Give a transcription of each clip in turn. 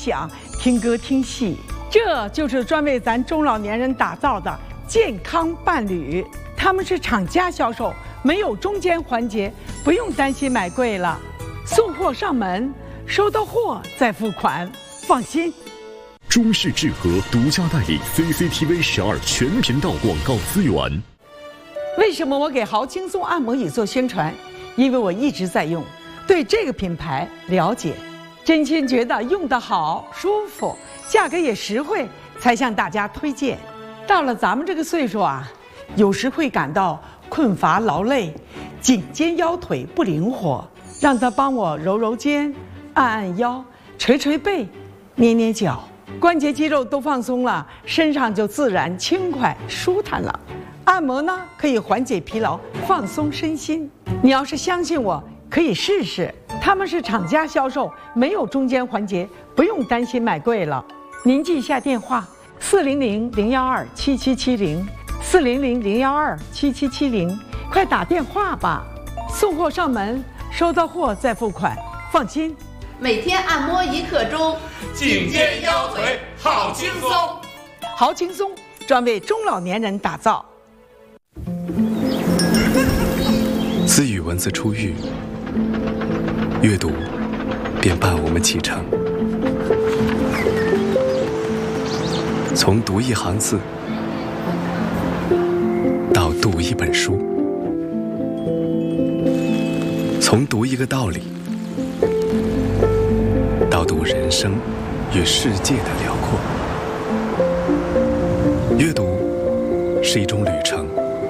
想，听歌听戏。这就是专为咱中老年人打造的健康伴侣。他们是厂家销售，没有中间环节，不用担心买贵了。送货上门，收到货再付款，放心。 中视智和独家代理 CCTV12全频道广告资源。 为什么我给豪轻松按摩椅做宣传？因为我一直在用，对这个品牌了解，真心觉得用得好、舒服，价格也实惠，才向大家推荐。到了咱们这个岁数啊，有时会感到困乏劳累，颈肩腰腿不灵活，让他帮我揉揉肩、按按腰、捶捶背、捏捏脚，关节肌肉都放松了，身上就自然轻快舒坦了。按摩呢，可以缓解疲劳，放松身心。你要是相信我，可以试试。他们是厂家销售，没有中间环节，不用担心买贵了。您记一下电话：400-012-7770，400-012-7770，快打电话吧。送货上门，收到货再付款，放心。 每天按摩1刻钟， 颈肩腰腿好轻松。 好轻松，专为中老年人打造。 自与文字初遇，阅读便伴我们启程。从读一行字到读一本书，从读一个道理到读人生与世界的辽阔。阅读是一种旅程，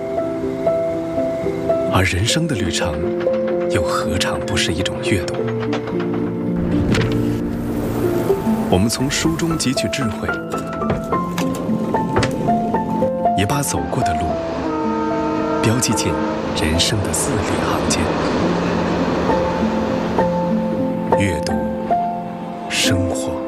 而人生的旅程又何尝不是一种阅读？我们从书中汲取智慧，也把走过的路标记进人生的字里行间。阅读，生活。